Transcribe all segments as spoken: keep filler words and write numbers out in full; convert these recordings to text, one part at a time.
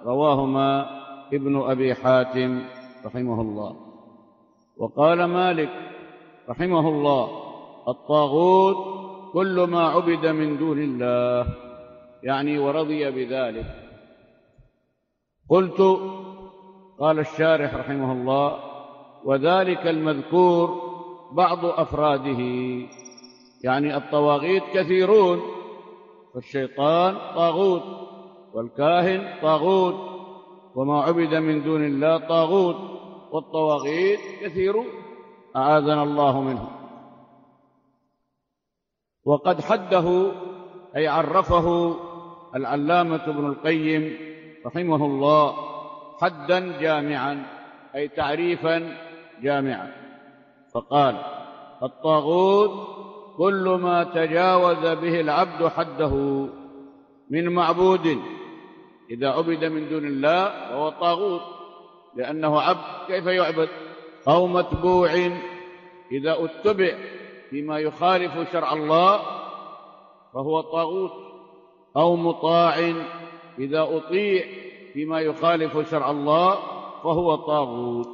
رواهما ابن أبي حاتم رحمه الله. وقال مالك رحمه الله: الطاغوت كل ما عبد من دون الله، يعني ورضي بذلك. قلت: قال الشارح رحمه الله: وذلك المذكور بعض أفراده، يعني الطواغيت كثيرون، فالشيطان طاغوت، والكاهن طاغوت، وما عبد من دون الله طاغوت، والطواغيت كثيرون أعاذنا الله منهم. وقد حده أي عرفه العلامة ابن القيم رحمه الله حدا جامعا، أي تعريفا جامعا، فقال: الطاغوت كل ما تجاوز به العبد حده من معبود إذا عبد من دون الله فهو طاغوت لأنه عبد، كيف يعبد؟ أو متبوع إذا اتبع فيما يخالف شرع الله فهو طاغوت، أو مطاع إذا أطيع فيما يخالف شرع الله فهو طاغوت.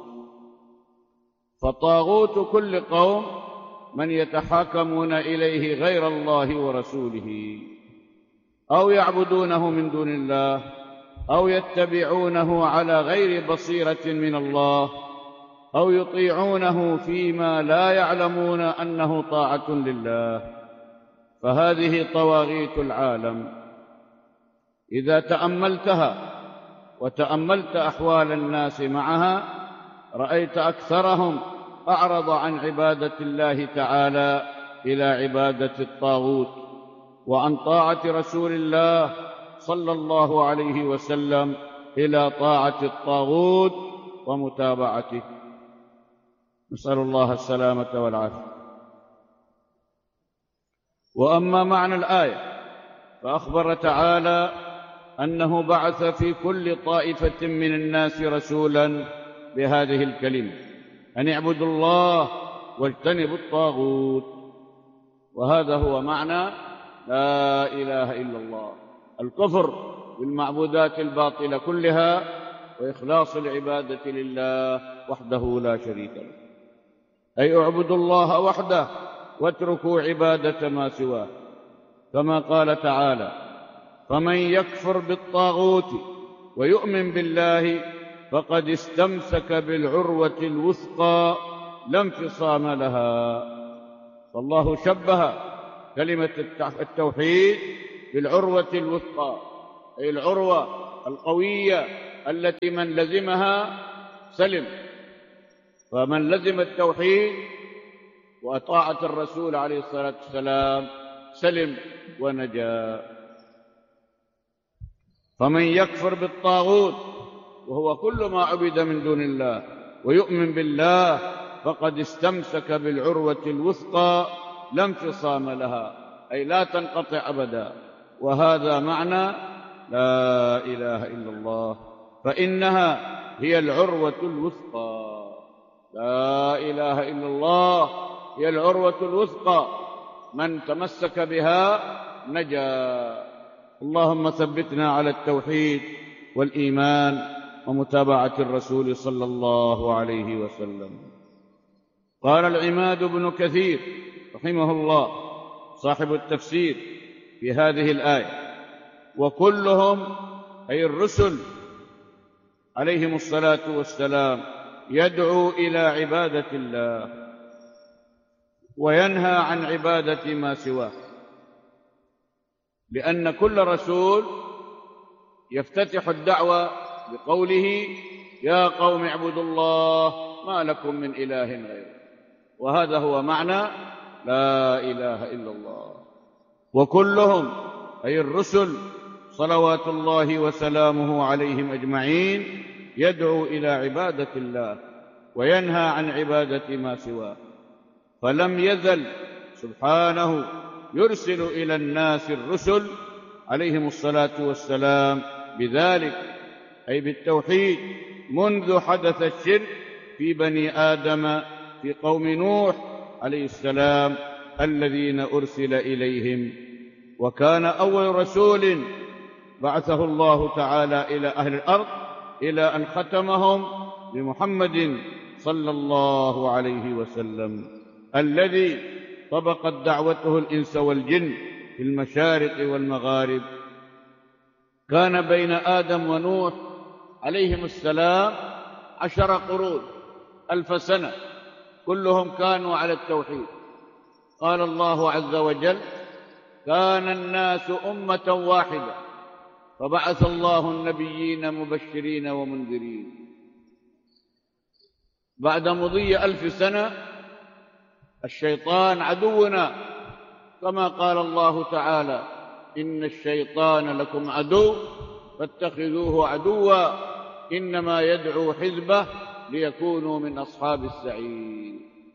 فطاغوت كل قوم من يتحاكمون إليه غير الله ورسوله، أو يعبدونه من دون الله، أو يتبعونه على غير بصيرة من الله، أو يطيعونه فيما لا يعلمون أنه طاعة لله، فهذه طواغيت العالم. إذا تأملتها وتأملت أحوال الناس معها رأيت أكثرهم أعرض عن عبادة الله تعالى إلى عبادة الطاغوت، وعن طاعة رسول الله صلى الله عليه وسلم إلى طاعة الطاغوت ومتابعته. نسأل الله السلامة والعافية. وأما معنى الآية فأخبر تعالى أنه بعث في كل طائفة من الناس رسولا بهذه الكلمة: أن اعبدوا الله واجتنبوا الطاغوت. وهذا هو معنى لا إله إلا الله، الكفر بالمعبودات الباطلة كلها وإخلاص العبادة لله وحده لا شريك له، أي اعبدوا الله وحده واتركوا عبادة ما سواه، كما قال تعالى: فمن يكفر بالطاغوت ويؤمن بالله فقد استمسك بالعروة الوثقى لا انفصام لها. فالله شبه كلمة التوحيد بالعروة الوثقى، أي العروة القوية التي من لزمها سلم. فمن لزم التوحيد وطاعة الرسول عليه الصلاة والسلام سلم ونجا. فمن يكفر بالطاغوت وهو كل ما عبد من دون الله ويؤمن بالله فقد استمسك بالعروة الوثقى لا انفصام لها، أي لا تنقطع أبدا. وهذا معنى لا إله إلا الله، فإنها هي العروة الوثقى. لا إله إلا الله هي العروة الوثقى، من تمسك بها نجا. اللهم ثبتنا على التوحيد والإيمان ومتابعة الرسول صلى الله عليه وسلم. قال العماد بن كثير رحمه الله صاحب التفسير في هذه الآية: وكلهم أي الرسل عليهم الصلاة والسلام يدعو إلى عبادة الله وينهى عن عبادة ما سواه، لأن كل رسول يفتتح الدعوة بقوله: يا قوم اعبدوا الله ما لكم من إله غيره. وهذا هو معنى لا إله إلا الله. وكلهم أي الرسل صلوات الله وسلامه عليهم أجمعين يدعو إلى عبادة الله وينهى عن عبادة ما سواه، فلم يزل سبحانه يرسل إلى الناس الرسل عليهم الصلاة والسلام بذلك، أي بالتوحيد، منذ حدث الشرك في بني آدم في قوم نوح عليه السلام الذين أرسل إليهم. وكان أول رسول بعثه الله تعالى إلى أهل الأرض إلى أن ختمهم بمحمد صلى الله عليه وسلم، الذي طبقت دعوته الإنس والجن في المشارق والمغارب. كان بين آدم ونوح عليهم السلام عشر قرون، ألف سنة، كلهم كانوا على التوحيد. قال الله عز وجل: كان الناس أمة واحدة فبعث الله النبيين مبشرين ومنذرين. بعد مضي ألف سنة الشيطان عدونا، كما قال الله تعالى: إن الشيطان لكم عدو فاتخذوه عدوا إنما يدعو حزبه ليكونوا من أصحاب السعير.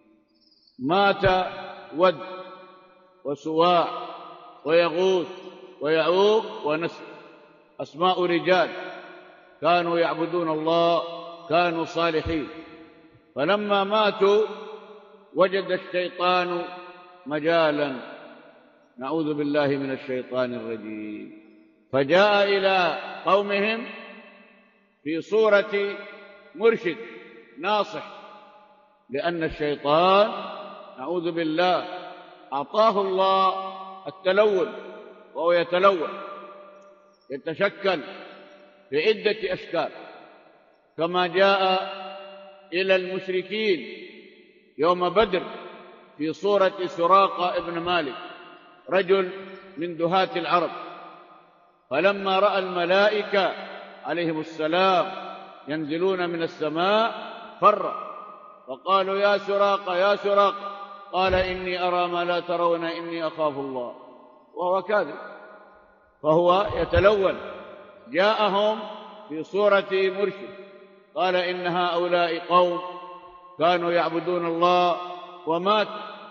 مات ود وسواع ويغوث ويعوق ونسر، أسماء رجال كانوا يعبدون الله، كانوا صالحين. فلما ماتوا وجد الشيطان مجالا، نعوذ بالله من الشيطان الرجيم، فجاء إلى قومهم في صورة مرشد ناصح، لأن الشيطان نعوذ بالله أعطاه الله التلون، وهو يتلون يتشكل في عدة أشكال، كما جاء إلى المشركين يوم بدر في صورة سراقة ابن مالك، رجل من دهاة العرب. فلما رأى الملائكة عليهم السلام ينزلون من السماء فر، وقالوا: يا سراقة يا سراقة، قال: إني أرى ما لا ترون إني أخاف الله، وهو كاذب، فهو يتلون. جاءهم في صورة مرشد، قال: إن هؤلاء قوم كانوا يعبدون الله ومات،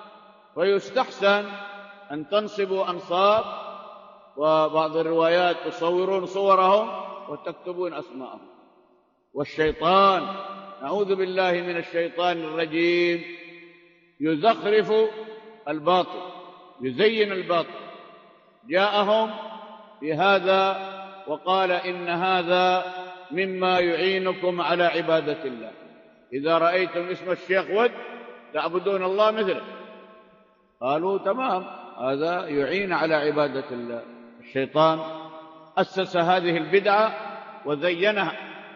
ويستحسن أن تنصبوا أنصاب، وبعض الروايات تصورون صورهم وتكتبون أسماءهم. والشيطان نعوذ بالله من الشيطان الرجيم يزخرف الباطل، يزين الباطل. جاءهم بهذا وقال: إن هذا مما يعينكم على عبادة الله، إذا رأيتم اسم الشيخ ود تعبدون الله مثله. قالوا: تمام، هذا يعين على عبادة الله. الشيطان أسس هذه البدعة وزينها،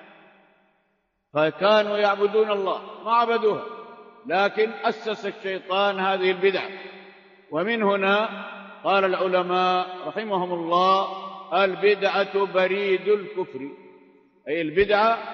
فكانوا يعبدون الله ما عبدوها، لكن أسس الشيطان هذه البدعة. ومن هنا قال العلماء رحمهم الله: البدعة بريد الكفر، أي البدعة